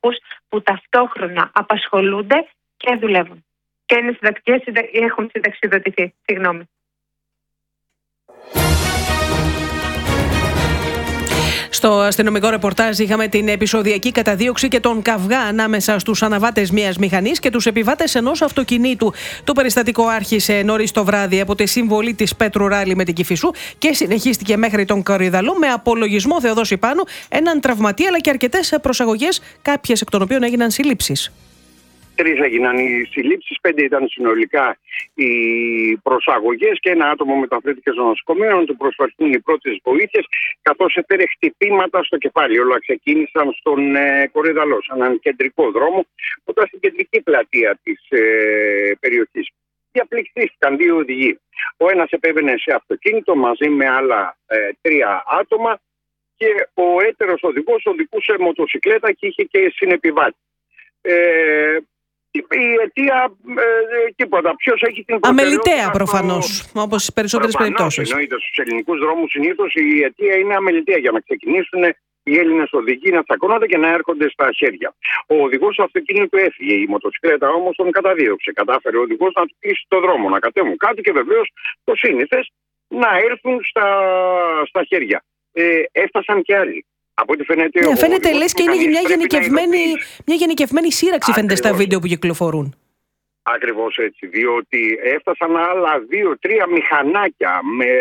ανθρώπους που ταυτόχρονα απασχολούνται και δουλεύουν. Και έχουν συνταξιδοτηθεί. Συγγνώμη. Στο αστυνομικό ρεπορτάζ είχαμε την επεισοδιακή καταδίωξη και τον καυγά ανάμεσα στους αναβάτες μιας μηχανής και τους επιβάτες ενός αυτοκινήτου. Το περιστατικό άρχισε νωρίς το βράδυ από τη συμβολή της Πέτρου Ράλη με την Κηφισού και συνεχίστηκε μέχρι τον Κορυδαλό με απολογισμό Θεοδόση Πάνου, έναν τραυματία αλλά και αρκετές προσαγωγές, κάποιες εκ των οποίων έγιναν συλλήψεις. 3 έγιναν οι συλλήψεις, 5 ήταν συνολικά οι προσαγωγές και ένα άτομο μεταφέρθηκε στο νοσοκομείο να του προσφερθούν οι πρώτες βοήθειες, καθώς έφερε χτυπήματα στο κεφάλι. Όλα ξεκίνησαν στον Κορυδαλό, σε έναν κεντρικό δρόμο, που ήταν στην κεντρική πλατεία της περιοχής. Διαπληκτίστηκαν 2 οδηγοί. Ο ένας επέβαινε σε αυτοκίνητο μαζί με άλλα 3 άτομα και ο έτερος οδηγός οδηγούσε μοτοσικλέτα και είχε και συνεπιβάτη. Η αιτία τίποτα. Ποιος έχει την προτεραιότητα? Αμεληταία προφανώς, όπως στις περισσότερες περιπτώσεις. Εννοείται, στους ελληνικούς δρόμους συνήθως η αιτία είναι αμεληταία για να ξεκινήσουν οι Έλληνες οδηγοί να τσακώνονται και να έρχονται στα χέρια. Ο οδηγός του αυτοκίνητου έφυγε. Η μοτοσυκλέτα όμως τον καταδίωξε. Κατάφερε ο οδηγός να του κλείσει το δρόμο, να κατέβουν κάτω και βεβαίως το σύνηθες να έρθουν στα χέρια. Έφτασαν και άλλοι. Από ό,τι φαίνεται, φαίνεται λες και είναι μια γενικευμένη σύραξη, φαίνεται στα βίντεο που κυκλοφορούν. Ακριβώς έτσι, διότι έφτασαν άλλα 2-3 μηχανάκια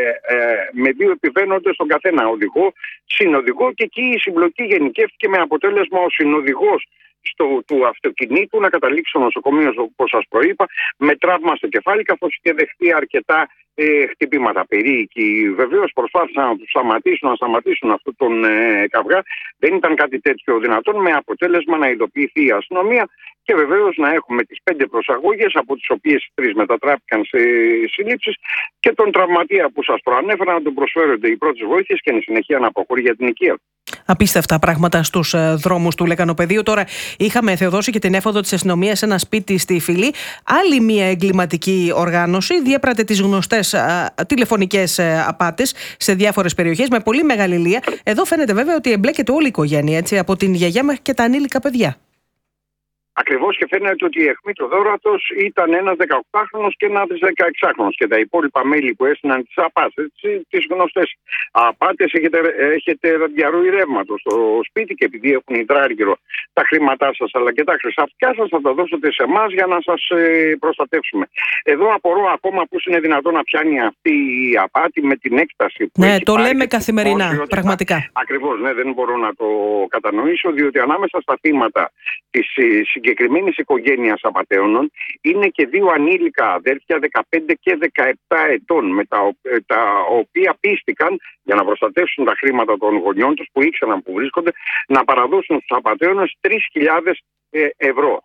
με 2 επιβαίνοντες στον καθένα, οδηγό, συνοδηγό, και εκεί η συμπλοκή γενικεύτηκε με αποτέλεσμα ο συνοδηγός του αυτοκινήτου να καταλήξει στο νοσοκομείο, όπως σας προείπα, με τραύμα στο κεφάλι, καθώς είχε δεχτεί αρκετά χτυπήματα. Περίοικοι βεβαίως προσπάθησαν να τους σταματήσουν αυτόν τον καυγά. Δεν ήταν κάτι τέτοιο δυνατόν, με αποτέλεσμα να ειδοποιηθεί η αστυνομία και βεβαίως να έχουμε τις 5 προσαγωγές, από τις οποίες 3 μετατράπηκαν σε συλλήψεις, και τον τραυματία που σας προανέφερα να τον προσφέρονται οι πρώτες βοήθειες και εν συνεχεία να αποχωρεί για την οικία. Απίστευτα πράγματα στους δρόμους του Λεκανοπεδίου. Τώρα είχαμε, Θεοδόση, και την έφοδο της αστυνομίας σε ένα σπίτι στη Φυλή. Άλλη μια εγκληματική οργάνωση διέπρατε τις γνωστές τηλεφωνικές απάτες σε διάφορες περιοχές με πολύ μεγάλη ηλία. Εδώ φαίνεται βέβαια ότι εμπλέκεται όλη η οικογένεια, έτσι, από την γιαγιά μέχρι και τα ανήλικα παιδιά. Ακριβώς, και φαίνεται ότι η αιχμή του δώρατος ήταν ένας 18χρονος και ένας 16χρονος. Και τα υπόλοιπα μέλη που έστειναν τις απάτες, τις γνωστές απάτες, έχετε διαρροή ρεύματος στο σπίτι και επειδή έχουν υδράργυρο τα χρήματά σας αλλά και τα χρυσαφιά σας, θα τα δώσετε σε εμάς για να σας προστατεύσουμε. Εδώ απορώ ακόμα πώς είναι δυνατόν να πιάνει αυτή η απάτη με την έκταση που έχει το πάρει λέμε καθημερινά, πραγματικά. Ακριβώς, δεν μπορώ να το κατανοήσω, διότι ανάμεσα στα θύματα της συγκεκριμένης οικογένειας απατέωνων είναι και 2 ανήλικα αδέρφια 15 και 17 ετών, με τα οποία πίστηκαν για να προστατεύσουν τα χρήματα των γονιών τους που ήξεραν που βρίσκονται, να παραδώσουν στους απατέωνες 3.000 ευρώ.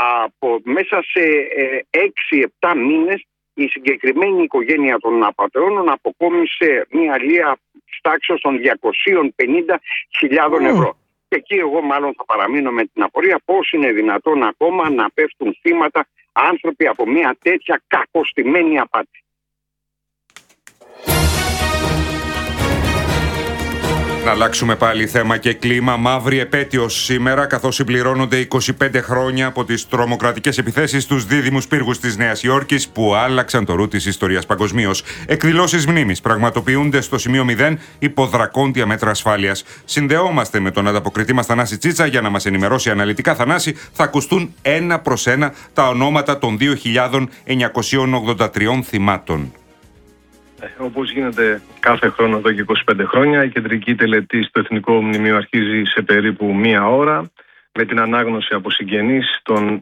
Μέσα σε 6-7 μήνες η συγκεκριμένη οικογένεια των απατεώνων αποκόμισε μια αλία τάξεως των 250.000 ευρώ. Και εκεί εγώ μάλλον θα παραμείνω με την απορία πώς είναι δυνατόν ακόμα να πέφτουν θύματα άνθρωποι από μια τέτοια κακοστημένη απάτη. Να αλλάξουμε πάλι θέμα και κλίμα. Μαύρη επέτειος σήμερα, καθώς συμπληρώνονται 25 χρόνια από τις τρομοκρατικές επιθέσεις στους δίδυμους πύργους της Νέας Υόρκης που άλλαξαν το ρου της ιστορίας παγκοσμίως. Εκδηλώσεις μνήμης πραγματοποιούνται στο σημείο 0 υπό δρακόντια μέτρα ασφάλειας. Συνδεόμαστε με τον ανταποκριτή μας Θανάση Τσίτσα για να μας ενημερώσει αναλυτικά. Θανάση, θα ακουστούν ένα προς ένα τα ονόματα των 2.983 θυμάτων. Όπως γίνεται κάθε χρόνο εδώ και 25 χρόνια, η κεντρική τελετή στο Εθνικό Μνημείο αρχίζει σε περίπου 1 ώρα με την ανάγνωση από συγγενείς των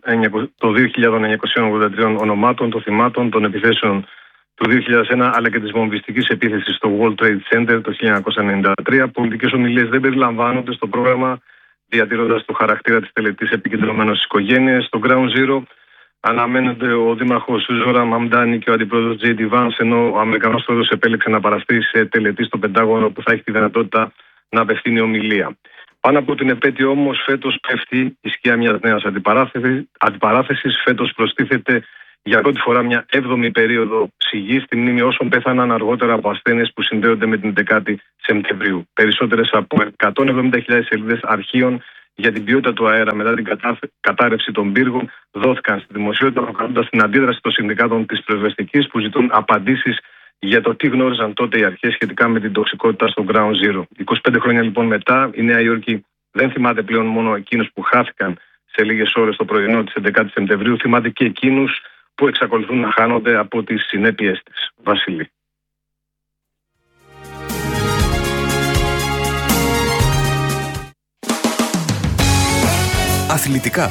2.983 ονομάτων των θυμάτων των επιθέσεων του 2001 αλλά και της βομβιστικής επίθεσης στο World Trade Center το 1993. Πολιτικές ομιλίες δεν περιλαμβάνονται στο πρόγραμμα, διατηρώντας το χαρακτήρα της τελετής επικεντρωμένο στις οικογένειες. Στο Ground Zero αναμένονται ο Δήμαρχος Ζόρα Μαμντάνη και ο Αντιπρόεδρος J.D. Vance, ενώ ο Αμερικανός Πρόεδρος επέλεξε να παραστεί σε τελετή στο Πεντάγωνο που θα έχει τη δυνατότητα να απευθύνει ομιλία. Πάνω από την επέτειο όμως, φέτος πέφτει η σκιά μιας νέας αντιπαράθεσης. Φέτος προστίθεται για πρώτη φορά μια 7η περίοδο σιγής στη μνήμη όσων πέθαναν αργότερα από ασθένειες που συνδέονται με την 11η Σεπτεμβρίου. Περισσότερες από 170.000 σελίδες αρχείων για την ποιότητα του αέρα μετά την κατάρρευση των πύργων δόθηκαν στη δημοσιότητα, προκαλώντας την αντίδραση των συνδικάτων της πυροσβεστικής που ζητούν απαντήσεις για το τι γνώριζαν τότε οι αρχές σχετικά με την τοξικότητα στο Ground Zero. 25 χρόνια λοιπόν μετά, η Νέα Υόρκη δεν θυμάται πλέον μόνο εκείνους που χάθηκαν σε λίγες ώρες το πρωινό της 11ης Σεπτεμβρίου, θυμάται και εκείνους που εξακολουθούν να χάνονται από τις συνέπειες της. Βασίλη. Αθλητικά.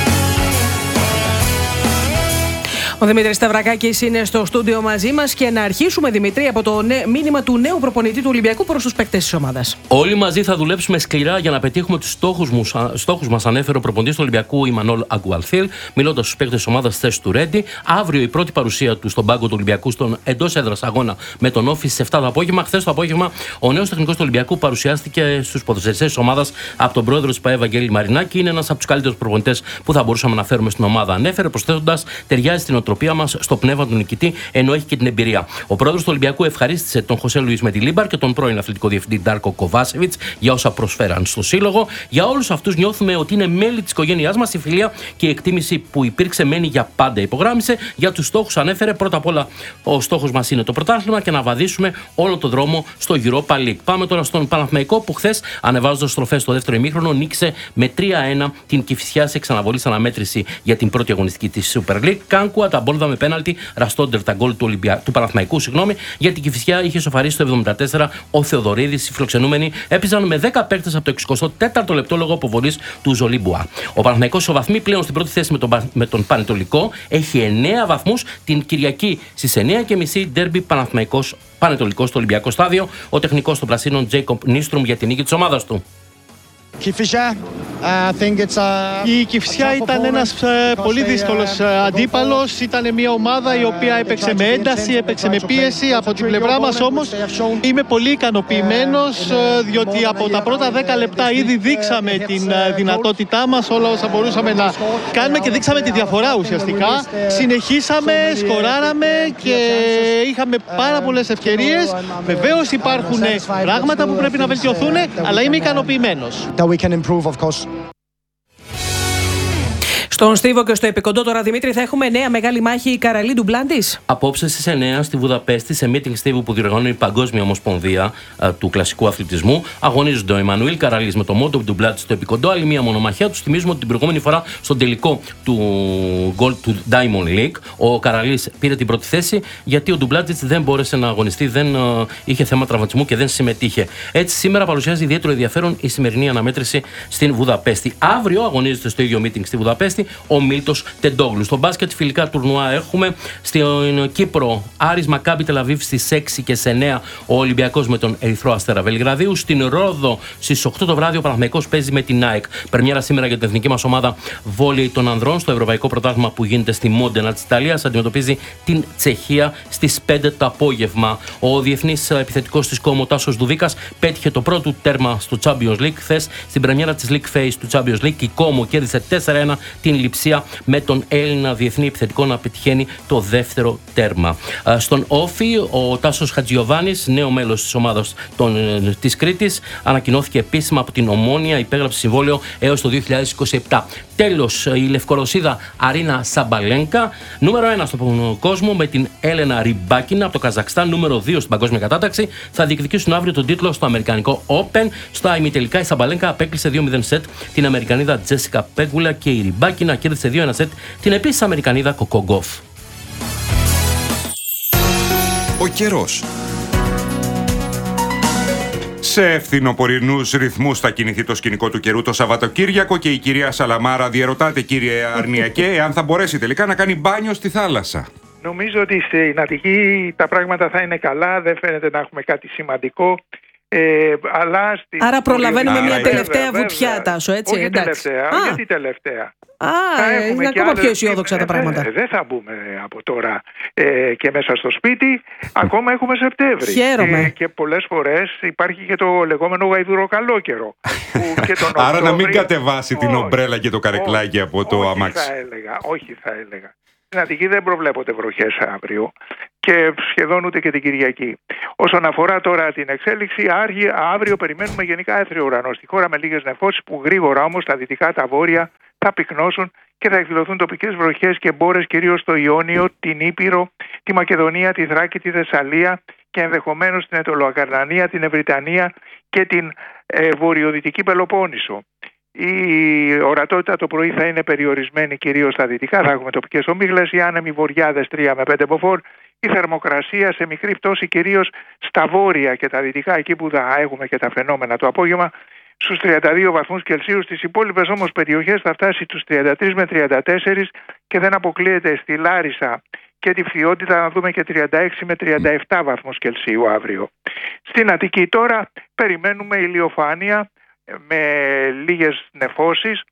Ο Δημήτρης Σταυρακάκης είναι στο στούντιο μαζί μας και να αρχίσουμε, Δημήτρη, από το μήνυμα του νέου προπονητή του Ολυμπιακού προς τους παίκτες της ομάδας. Όλοι μαζί θα δουλέψουμε σκληρά για να πετύχουμε τους στόχους μας, ανέφερε ο προπονητής του Ολυμπιακού Ιμανόλ Αγκουαλθίλ, μιλώντας στους παίκτες της ομάδας στη θέση του Ρέντι. Αύριο η πρώτη παρουσία του στον πάγκο του Ολυμπιακού στον εντός έδρας αγώνα με τον Όφη στις 7 το απόγευμα. Χθες το απόγευμα ο νέος τεχνικός του Ολυμπιακού παρουσιάστηκε στους ποδοσφαιριστές της ομάδας από τον πρόεδρο της ΠΑΕ Βαγγέλη Μαρινάκη. Είναι ένας από τους καλύτερους προπονητές που θα μπορούσαμε να φέρουμε στην ομάδα, ανέφερε, προσθέτοντας, ταιριάζει στην οτροπία μας, στο πνεύμα του νικητή, ενώ έχει και την εμπειρία. Ο πρόεδρος του Ολυμπιακού ευχαρίστησε τον Χωσέ Λουίς Μεντιλίμπαρ και τον πρώην αθλητικό διευθυντή Ντάρκο Κοβάσεβιτς για όσα προσφέραν στο σύλλογο. Για όλους αυτούς νιώθουμε ότι είναι μέλη της οικογένειάς μας. Η φιλία και η εκτίμηση που υπήρξε μένει για πάντα, υπογράμμισε. Για τους στόχους ανέφερε, πρώτα απ' όλα ο στόχος μας είναι το πρωτάθλημα και να βαδίσουμε όλο τον δρόμο στο Europa League. Πάμε τώρα στον Παναθηναϊκό που χθες, ανεβάζοντας στροφές στο δεύτερο ημίχρονο, νίκησε με 3-1 την Κηφισιά σε εξαναβολή σαν αναμέτρηση για την πρώτη αγωνιστική της Super League. Κάνκουα τα μπόλδα με πέναλτι, Ραστόντερ τα γκολ του Παναθηναϊκού, γιατί η Κηφισιά είχε σοφαρίσει το 74. Ο Θεοδωρίδης, οι φιλοξενούμενοι, έπαιζαν με 10 παίκτες από το 64ο λεπτό λόγω αποβολής του Ζολίμπουα. Ο Παναθηναϊκός ισοβαθμεί πλέον στην πρώτη θέση με τον Πανετολικό. Έχει 9 βαθμούς. Την Κυριακή στις 9:30 ντέρμπι Παναθηναϊκός Πανετολικός στο Ολυμπιακό Στάδιο. Ο τεχνικός των Πρασίνων Τζέικομπ Νίστρουμ για την νίκη της ομάδας του. Η Κηφισιά ήταν ένας πολύ δύσκολος αντίπαλος. Ήταν μια ομάδα η οποία έπαιξε με ένταση, έπαιξε με πίεση. Από την πλευρά μας όμως είμαι πολύ ικανοποιημένος, διότι από τα πρώτα 10 λεπτά ήδη δείξαμε την δυνατότητά μας, όλα όσα μπορούσαμε να κάνουμε και δείξαμε τη διαφορά ουσιαστικά. Συνεχίσαμε, σκοράραμε και είχαμε πάρα πολλές ευκαιρίες. Βεβαίως υπάρχουν πράγματα που πρέπει να βελτιωθούν, αλλά είμαι ικανοποιημένος. Στον Στίβο και στο Επικοντό τώρα, Δημήτρη, θα έχουμε νέα μεγάλη μάχη Καραλί Ντουμπλάντης. Απόψε στις 9 στη Βουδαπέστη, σε meeting Στίβου που διοργανώνει η Παγκόσμια Ομοσπονδία του Κλασικού Αθλητισμού, αγωνίζονται ο Εμμανουήλ Καραλής με το Μόντο Ντουμπλάντης στο Επικοντό. Άλλη μια μονομαχία. Του θυμίζουμε ότι την προηγούμενη φορά στον τελικό του Diamond League ο Καραλής πήρε την πρώτη θέση, γιατί ο Ντουμπλάντης δεν μπόρεσε να αγωνιστεί, δεν είχε θέμα τραυματισμού και δεν συμμετείχε. Έτσι, σήμερα παρουσιάζει ιδιαίτερο ενδιαφέρον η σημερινή αναμέτρηση στην Βουδαπέστη. Αύριο αγωνίζεται στο ίδιο meeting στη Βουδαπέστη ο Μίλτος Τεντόγλου. Στο μπάσκετ φιλικά τουρνουά έχουμε στην Κύπρο Άρης Μακάμπι Τελαβίβ στις 6 και σε 9 ο Ολυμπιακός με τον Ερυθρό Αστέρα Βελιγραδίου. Στην Ρόδο στις 8 το βράδυ ο Παναθηναϊκός παίζει με την ΑΕΚ. Πρεμιέρα σήμερα για την εθνική μας ομάδα βόλεϊ των ανδρών στο Ευρωπαϊκό Πρωτάθλημα που γίνεται στη Μόντενα της Ιταλίας. Αντιμετωπίζει την Τσεχία στις 5 το απόγευμα. Ο διεθνής επιθετικός της Κόμο Τάσος Δουδίκας πέτυχε το πρώτο τέρμα στο Champions League. Χθες στην πρεμιέρα της League Phase του Champions League η Κόμο κέρδισε 4-1 την Λειψία με τον Έλληνα διεθνή επιθετικό να πετυχαίνει το δεύτερο τέρμα. Στον Όφη, ο Τάσος Χατζιωβάνης, νέο μέλος της ομάδας της Κρήτης, ανακοινώθηκε επίσημα από την Ομόνια, υπέγραψε συμβόλαιο έως το 2027. Τέλος, η Λευκορωσίδα Αρίνα Σαμπαλένκα, νούμερο 1 στον κόσμο με την Έλενα Ριμπάκινα από το Καζακστάν, νούμερο 2 στην παγκόσμια κατάταξη, θα διεκδικήσουν αύριο τον τίτλο στο Αμερικανικό Open. Στα ημιτελικά η Σαμπαλένκα απέκλεισε 2-0 σετ την Αμερικανίδα Τζέσικα Πέγκουλα και η Ριμπάκινα κέρδισε 2-1 σετ την επίσης Αμερικανίδα Κοκό Γκοφ. Ο καιρός. Σε ευθυνοπορεινούς ρυθμούς θα κινηθεί το σκηνικό του καιρού το Σαββατοκύριακο και η κυρία Σαλαμάρα διερωτάται, κύριε Αρνιακέ, εάν θα μπορέσει τελικά να κάνει μπάνιο στη θάλασσα. Νομίζω ότι στην Αττική τα πράγματα θα είναι καλά, δεν φαίνεται να έχουμε κάτι σημαντικό. Αλλά άρα προλαβαίνουμε μια τελευταία βουτιά, Τάσο, έτσι. Όχι τελευταία, γιατί τελευταία. Είναι ακόμα πιο αισιόδοξα τα πράγματα. Δεν θα μπούμε από τώρα και μέσα στο σπίτι. Ακόμα έχουμε Σεπτέμβρη. Χαίρομαι. Και πολλές φορές υπάρχει και το λεγόμενο γαϊδουροκαλόκαιρο. Άρα να μην κατεβάσει την ομπρέλα και το καρεκλάκι από το αμάξι. Όχι θα έλεγα. Στην Αττική δεν προβλέπονται βροχές αύριο και σχεδόν ούτε και την Κυριακή. Όσον αφορά τώρα την εξέλιξη, αύριο περιμένουμε γενικά έθριο ουρανό στη χώρα με λίγες νεφώσεις που γρήγορα όμως τα δυτικά, τα βόρεια θα πυκνώσουν και θα εκδηλωθούν τοπικές βροχές και μπόρες κυρίως στο Ιόνιο, την Ήπειρο, τη Μακεδονία, τη Θράκη, τη Θεσσαλία και ενδεχομένως την Αιτωλοακαρνανία, την Ευρυτανία και την βορειοδυτική Πελοπόννησο. Η ορατότητα το πρωί θα είναι περιορισμένη κυρίως στα δυτικά, θα έχουμε τοπικές ομίχλες, οι άνεμοι βορειάδες 3 με 5 μποφόρ, η θερμοκρασία σε μικρή πτώση κυρίως στα βόρεια και τα δυτικά, εκεί που θα έχουμε και τα φαινόμενα το απόγευμα, στους 32 βαθμούς Κελσίου. Στις υπόλοιπες όμως περιοχές θα φτάσει στους 33 με 34 και δεν αποκλείεται στη Λάρισα και τη Φθιώτητα να δούμε και 36 με 37 βαθμούς Κελσίου αύριο. Στην Αττική τώρα περιμένουμε ηλιοφάνεια με λίγες νεφώσεις,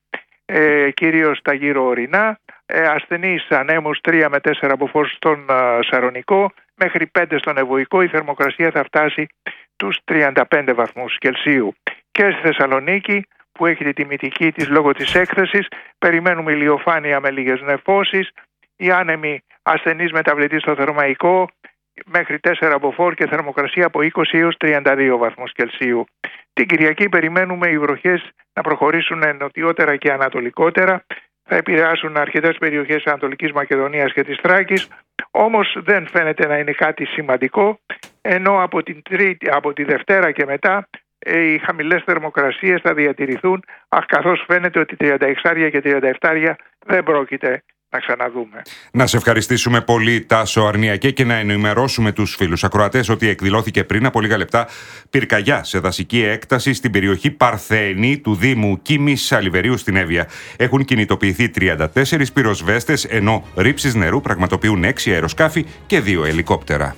κυρίως τα γύρω ορεινά, ασθενείς ανέμους 3 με 4 μποφόρ στον Σαρονικό, μέχρι 5 στον Ευωικό. Η θερμοκρασία θα φτάσει τους 35 βαθμούς Κελσίου. Και στη Θεσσαλονίκη, που έχει τη τιμητική της λόγω της έκθεσης, περιμένουμε ηλιοφάνεια με λίγες νεφώσεις, οι άνεμοι ασθενείς μεταβλητή στο Θερμαϊκό, μέχρι 4 μποφόρ και θερμοκρασία από 20 έως 32 βαθμούς Κελσίου. Την Κυριακή περιμένουμε οι βροχές να προχωρήσουν νοτιότερα και ανατολικότερα. Θα επηρεάσουν αρκετές περιοχές Ανατολικής Μακεδονίας και της Θράκης, όμως δεν φαίνεται να είναι κάτι σημαντικό, ενώ από τη Δευτέρα και μετά οι χαμηλές θερμοκρασίες θα διατηρηθούν, καθώς φαίνεται ότι 36 και 37 δεν πρόκειται να ξαναδούμε. Να σε ευχαριστήσουμε πολύ, Τάσο Αρνιακέ, και να ενημερώσουμε τους φίλους ακροατές ότι εκδηλώθηκε πριν από λίγα λεπτά πυρκαγιά σε δασική έκταση στην περιοχή Παρθένη του Δήμου Κίμης Σαλιβερίου στην Εύβοια. Έχουν κινητοποιηθεί 34 πυροσβέστες, ενώ ρήψεις νερού πραγματοποιούν 6 αεροσκάφη και 2 ελικόπτερα.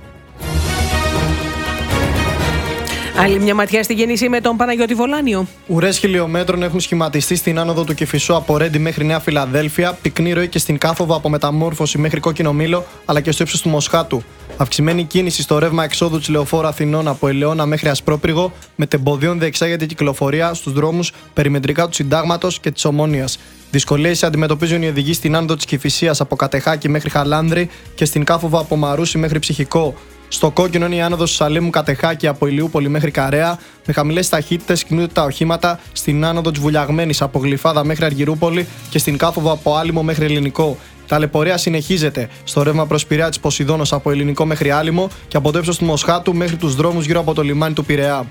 Άλλη μια ματιά στη γέννηση με τον Παναγιώτη Βολάνιο. Ουρές χιλιομέτρων έχουν σχηματιστεί στην άνοδο του Κηφισού από Ρέντι μέχρι Νέα Φιλαδέλφια, πυκνή ροή και στην Κάφοβα από Μεταμόρφωση μέχρι Κόκκινο Μήλο, αλλά και στο ύψος του Μοσχάτου. Αυξημένη κίνηση στο ρεύμα εξόδου της Λεωφόρου Αθηνών από Ελαιώνα μέχρι Ασπρόπυργο, με τεμποδίων διεξάγεται κυκλοφορία στους δρόμους περιμετρικά του Συντάγματος και της Ομόνοιας. Δυσκολίες αντιμετωπίζουν οι οδηγοί στην άνοδο της Κηφισίας από Κατεχάκη μέχρι Χαλάνδρη και στην Κάφοβα από Μαρούσι μέχρι Ψυχικό. Στο κόκκινο είναι η άνοδος Σαλέμου Κατεχάκη από Ηλιούπολη μέχρι Καρέα. Με χαμηλές ταχύτητες κινούνται τα οχήματα στην άνοδο της Βουλιαγμένης από Γλυφάδα μέχρι Αργυρούπολη και στην Κάφοβα από Άλυμο μέχρι Ελληνικό. Τα ταλαιπωρία συνεχίζεται στο ρεύμα προς Πειραιά της Ποσειδώνος από Ελληνικό μέχρι Άλυμο και από το ύψος του Μοσχάτου μέχρι τους δρόμους γύρω από το λιμάνι του Πειραιά.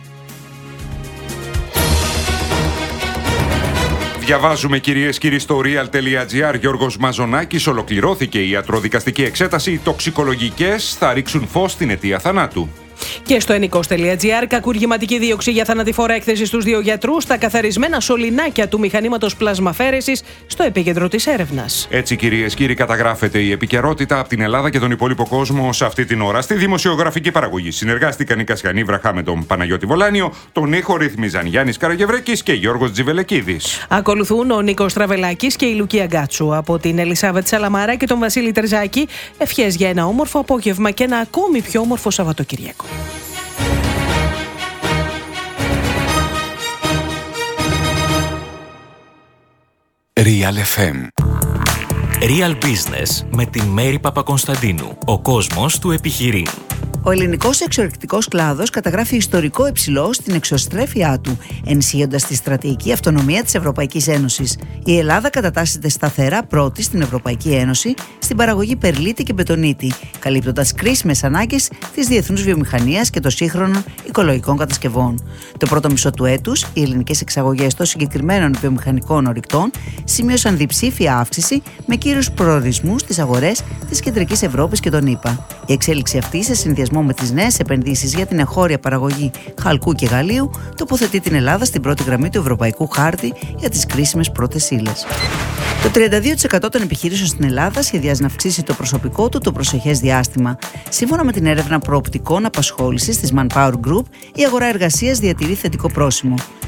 Διαβάζουμε, κυρίες και κύριοι, στο real.gr. Γιώργος Μαζονάκης. Ολοκληρώθηκε η ιατροδικαστική εξέταση. Οι τοξικολογικές θα ρίξουν φως στην αιτία θανάτου. Και στο ενικός.gr, κακουργηματική δίωξη για θανατηφόρα έκθεση στους 2 γιατρούς, τα καθαρισμένα σωληνάκια του μηχανήματος πλασμαφέρεσης στο επίκεντρο της έρευνας. Έτσι, κυρίες και κύριοι, καταγράφεται η επικαιρότητα από την Ελλάδα και τον υπόλοιπο κόσμο σε αυτή την ώρα. Στη δημοσιογραφική παραγωγή συνεργάστηκαν η Κασιανή Βραχά με τον Παναγιώτη Βολάνιο, τον ήχο ρυθμίζαν Γιάννης Καραγευρέκης και Γιώργος Τζιβελεκίδης. Ακολουθούν ο Νίκος Τραβελάκης και η Λουκία Γκάτσου. Από την Ελισάβετ Σαλαμάρα και τον Βασίλη Τερζάκη, ευχές για ένα όμορφο απόγευμα και ένα ακόμη πιο όμορφο Σαββατοκύριακο. Real FM. Real Business με την Μέρη Παπακωνσταντίνου. Ο κόσμος του επιχειρήν. Ο ελληνικός εξορρυκτικός κλάδος καταγράφει ιστορικό υψηλό στην εξωστρέφειά του, ενισχύοντας τη στρατηγική αυτονομία της Ευρωπαϊκής Ένωσης. Η Ελλάδα κατατάσσεται σταθερά πρώτη στην Ευρωπαϊκή Ένωση στην παραγωγή περλίτη και μπετονίτη, καλύπτοντας κρίσιμες ανάγκες της διεθνούς βιομηχανίας και των σύγχρονων οικολογικών κατασκευών. Το πρώτο μισό του έτους, οι ελληνικές εξαγωγές των συγκεκριμένων βιομηχανικών ορυκτών σημείωσαν διψήφια αύξηση με κύριους προορισμούς στις αγορές της Κεντρικής Ευρώπης και των ΗΠΑ. Η εξέλιξη αυτή, σε συνδυασμό με τις νέες επενδύσεις για την εγχώρια παραγωγή χαλκού και γαλλίου, τοποθετεί την Ελλάδα στην πρώτη γραμμή του ευρωπαϊκού χάρτη για τις κρίσιμες πρώτες ύλες. Το 32% των επιχειρήσεων στην Ελλάδα σχεδιάζει να αυξήσει το προσωπικό του το προσεχές διάστημα. Σύμφωνα με την έρευνα προοπτικών απασχόλησης της Manpower Group, η αγορά εργασίας διατηρεί θετικό πρόσημο.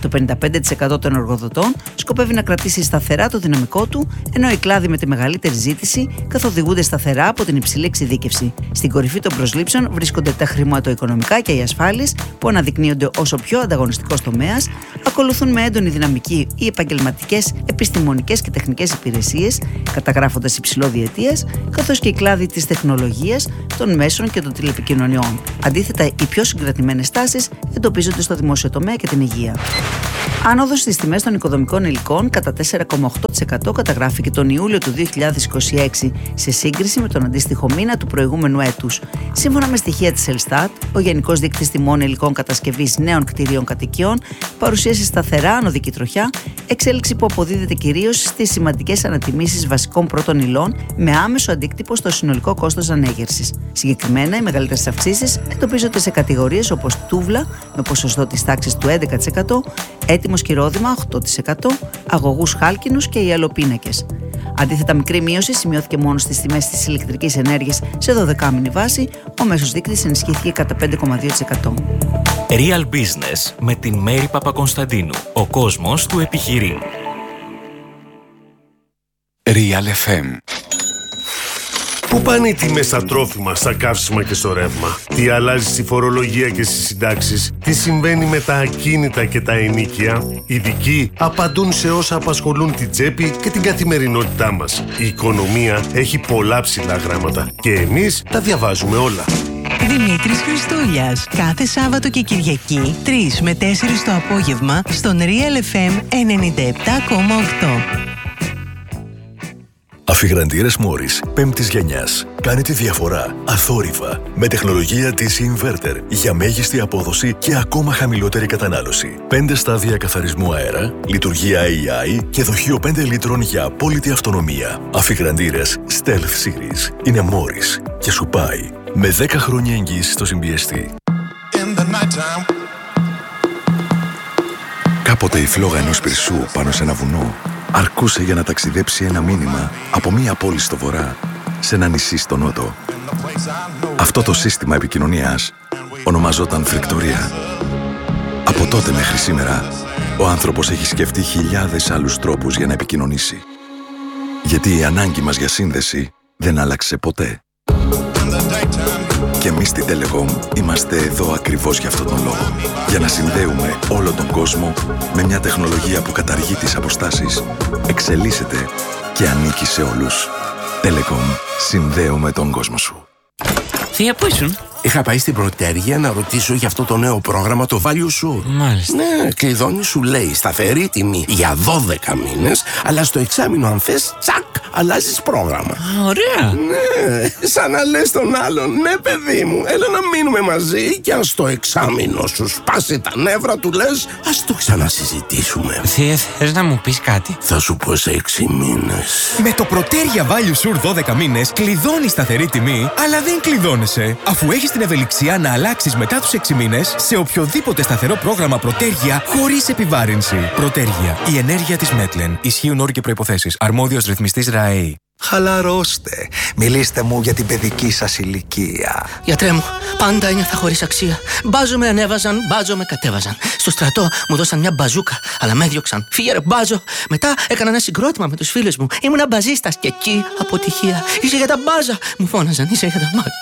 Το 55% των εργοδοτών σκοπεύει να κρατήσει σταθερά το δυναμικό του, ενώ οι κλάδοι με τη μεγαλύτερη ζήτηση καθοδηγούνται σταθερά από την υψηλή εξειδίκευση. Στην κορυφή των προσλήψεων βρίσκονται τα χρηματοοικονομικά και οι ασφάλειες, που αναδεικνύονται ως ο πιο ανταγωνιστικός τομέας, ακολουθούν με έντονη δυναμική οι επαγγελματικές, επιστημονικές και τεχνικές υπηρεσίες, καταγράφοντας υψηλό διετίας, καθώς και οι κλάδοι της τεχνολογίας, των μέσων και των τηλεπικοινωνιών. Αντίθετα, οι πιο συγκρατημένες τάσεις εντοπίζονται στο δημόσιο τομέα και την υγεία. Άνοδος στις τιμές των οικοδομικών υλικών κατά 4,8% καταγράφηκε τον Ιούλιο του 2026 σε σύγκριση με τον αντίστοιχο μήνα του προηγούμενου έτους. Σύμφωνα με στοιχεία της Ελστάτ, ο Γενικός Δείκτης Τιμών Υλικών Κατασκευής Νέων Κτηρίων Κατοικιών παρουσίασε σταθερά ανωδική τροχιά, εξέλιξη που αποδίδεται κυρίως στις σημαντικές ανατιμήσεις βασικών πρώτων υλών με άμεσο αντίκτυπο στο συνολικό κόστος ανέγερσης. Συγκεκριμένα, οι μεγαλύτερες αυξήσεις εντοπίζονται σε κατηγορίες όπως τούβλα με ποσοστό της τάξης του 11%, έτοιμο σκυρόδημα 8%, αγωγούς χάλκινους και οι αλοπίνακες. Αντίθετα, μικρή μείωση σημειώθηκε μόνο στις τιμές της ηλεκτρικής ενέργειας σε 12μηνη βάση, ο μέσος δείκτης ενισχύθηκε κατά 5,2%. Real Business με την Μέρη Παπακονσταντίνου. Ο κόσμος του επιχειρεί. Real FM. Πού πάνε οι τιμές στα τρόφιμα, στα καύσιμα και στο ρεύμα? Τι αλλάζει στη φορολογία και στις συντάξεις? Τι συμβαίνει με τα ακίνητα και τα ενοίκια? Οι ειδικοί απαντούν σε όσα απασχολούν την τσέπη και την καθημερινότητά μας. Η οικονομία έχει πολλά ψηλά γράμματα και εμείς τα διαβάζουμε όλα. Δημήτρης Χριστούλιας. Κάθε Σάββατο και Κυριακή 3 με 4 το απόγευμα στον Real FM 97,8. Αφιγραντήρες Μόρις 5ης γενιάς. Κάνει τη διαφορά αθόρυβα με τεχνολογία DC Inverter για μέγιστη απόδοση και ακόμα χαμηλότερη κατανάλωση. 5 στάδια καθαρισμού αέρα, λειτουργία AI και δοχείο 5 λίτρων για απόλυτη αυτονομία. Αφιγραντήρες Stealth Series είναι Μόρις και σου πάει με 10 χρόνια εγγύηση στο συμπιεστή. Κάποτε η φλόγα ενός πυρσού πάνω σε ένα βουνό αρκούσε για να ταξιδέψει ένα μήνυμα από μία πόλη στο βορρά σε ένα νησί στο νότο. Αυτό το σύστημα επικοινωνίας ονομαζόταν φρικτορία. Από τότε μέχρι σήμερα, ο άνθρωπος έχει σκεφτεί χιλιάδες άλλους τρόπους για να επικοινωνήσει. Γιατί η ανάγκη μας για σύνδεση δεν άλλαξε ποτέ. Και εμείς στη Telecom είμαστε εδώ ακριβώς για αυτόν τον λόγο. Για να συνδέουμε όλο τον κόσμο με μια τεχνολογία που καταργεί τις αποστάσεις, εξελίσσεται και ανήκει σε όλους. Telecom. Συνδέουμε τον κόσμο σου. Θεία, πού ήσουν? Είχα πάει στην Πρωτέργεια να ρωτήσω για αυτό το νέο πρόγραμμα, το Value Sur. Μάλιστα. Ναι, κλειδώνει, σου λέει σταθερή τιμή για 12 μήνες, αλλά στο εξάμηνο αν θες, τσακ, αλλάζεις πρόγραμμα. Ωραία. Ναι, σαν να λες τον άλλον, ναι παιδί μου, έλα να μείνουμε μαζί και αν στο εξάμηνο σου σπάσει τα νεύρα του λες, ας το ξανασυζητήσουμε. Θεία, θες να μου πεις κάτι? Θα σου πω σε 6 μήνες. Με το Πρωτέργεια Value Sur 12 μήνες κλειδώνεις σταθερή τιμή, αλλά δεν κλειδώνεσαι, αφού έχεις την ευελιξία να αλλάξεις μετά τους 6 μήνες σε οποιοδήποτε σταθερό πρόγραμμα Πρωτέργεια χωρίς επιβάρυνση. Πρωτέργεια. Η ενέργεια της Μέτλεν. Ισχύουν όροι και προϋποθέσεις. Αρμόδιος ρυθμιστής ΡΑΕΗ. Χαλαρώστε. Μιλήστε μου για την παιδική σας ηλικία. Γιατρέ μου, πάντα ένιωθα χωρίς αξία. Μπάζο με ανέβαζαν, μπάζο με κατέβαζαν. Στο στρατό μου δώσαν μια μπαζούκα, αλλά με έδιωξαν. Φύγε ρε μπάζο. Μετά έκανα ένα συγκρότημα με τους φίλους μου. Ήμουνα μπαζίστας και εκεί αποτυχία. Είσαι για τα μπάζα. Μου φώναζαν, είσαι για τα μπάζα.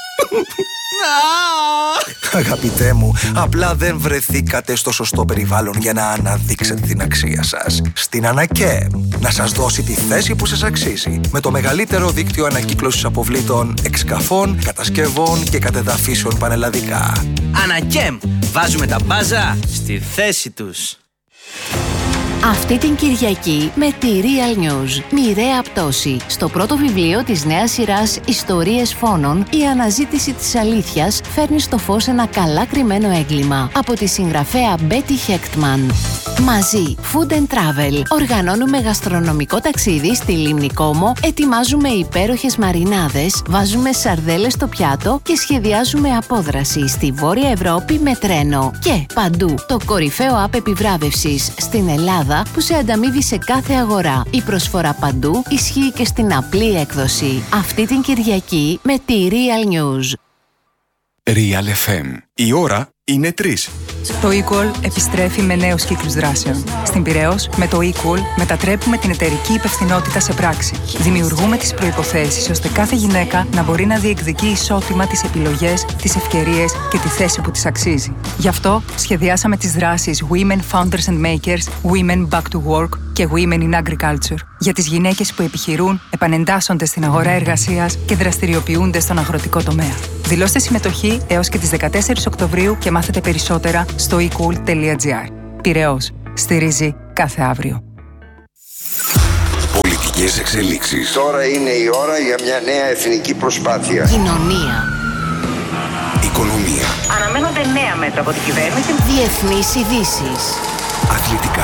Αγαπητέ μου, απλά δεν βρεθήκατε στο σωστό περιβάλλον για να αναδείξετε την αξία σας. Στην Ανακέμ, να σας δώσει τη θέση που σας αξίζει. Με το μεγαλύτερο δίκτυο ανακύκλωσης αποβλήτων, εξκαφών, κατασκευών και κατεδαφίσεων πανελλαδικά. Ανακέμ, βάζουμε τα μπάζα στη θέση τους. Αυτή την Κυριακή με τη Real News. Μοιραία πτώση. Στο πρώτο βιβλίο της νέας σειράς Ιστορίες Φόνων, η αναζήτηση της αλήθειας φέρνει στο φως ένα καλά κρυμμένο έγκλημα. Από τη συγγραφέα Betty Hechtman. Μαζί, Food and Travel. Οργανώνουμε γαστρονομικό ταξίδι στη Λίμνη Κόμο, ετοιμάζουμε υπέροχες μαρινάδες, βάζουμε σαρδέλες στο πιάτο και σχεδιάζουμε απόδραση στη Βόρεια Ευρώπη με τρένο. Και παντού, το κορυφαίο app επιβράβευσης στην Ελλάδα που σε ανταμείβει σε κάθε αγορά. Η προσφορά παντού ισχύει και στην απλή έκδοση. Αυτή την Κυριακή με τη Real News. Real FM. Η ώρα είναι 3. Το eQual επιστρέφει με νέους κύκλους δράσεων. Στην Πειραιώς, με το eQual μετατρέπουμε την εταιρική υπευθυνότητα σε πράξη. Δημιουργούμε τις προϋποθέσεις ώστε κάθε γυναίκα να μπορεί να διεκδικεί ισότιμα τις επιλογές, τις ευκαιρίες και τη θέση που της αξίζει. Γι' αυτό σχεδιάσαμε τις δράσεις Women Founders and Makers, Women Back to Work και Women in Agriculture για τις γυναίκες που επιχειρούν, επανεντάσσονται στην αγορά εργασίας και δραστηριοποιούνται στον αγροτικό τομέα. Δηλώστε συμμετοχή έως και τις 14 Οκτωβρίου και μάθετε περισσότερα στο ecool.gr. Πειραιώς. Στηρίζει κάθε αύριο. Πολιτικές εξελίξεις. Τώρα είναι η ώρα για μια νέα εθνική προσπάθεια. Κοινωνία. Οικονομία. Αναμένονται νέα μέτρα από την κυβέρνηση. Διεθνείς ειδήσεις. Αθλητικά.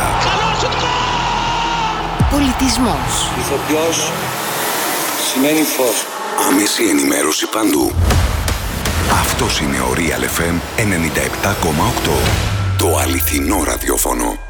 Πολιτισμός. Ηθοποιός σημαίνει φως. Άμεση ενημέρωση παντού. Αυτός είναι ο Real FM 97,8. Το αληθινό ραδιόφωνο.